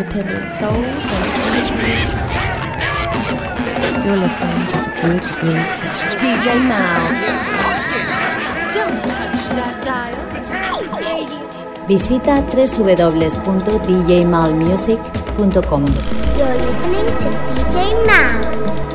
hip and soul. You're listening to the Good Groove Session. DJ Mal. Don't touch that dial. Visita www.djmalmusic.com. You're listening to DJ Mal.